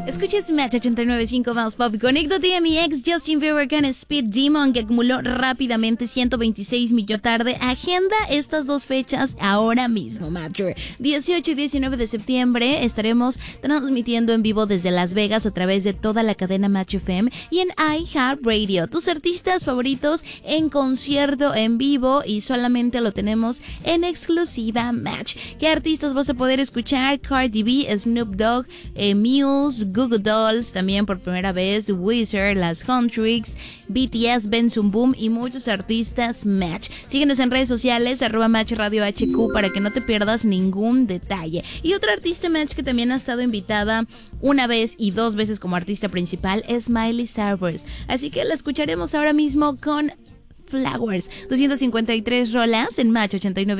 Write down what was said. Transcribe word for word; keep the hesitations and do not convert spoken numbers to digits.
Escuches Match ochenta y nueve punto cinco más pop. Conéctate a mi ex Justin Bieber con Speed Demon, que acumuló rápidamente ciento veintiséis millones tarde. Agenda estas dos fechas ahora mismo, Matcher. dieciocho y diecinueve de septiembre estaremos transmitiendo en vivo desde Las Vegas a través de toda la cadena Match F M y en iHeartRadio. Tus artistas favoritos en concierto en vivo, y solamente lo tenemos en exclusiva Match. ¿Qué artistas vas a poder escuchar? Cardi B, Snoop Dogg, eh, Muse, Google Dolls, también por primera vez Weezer, Las Huntrix, B T S, Benson Boom y muchos artistas Match. Síguenos en redes sociales, arroba Match Radio H Q, para que no te pierdas ningún detalle. Y otra artista Match que también ha estado invitada una vez y dos veces como artista principal es Miley Cyrus. Así que la escucharemos ahora mismo con Flowers. doscientas cincuenta y tres rolas en Match ochenta y nueve.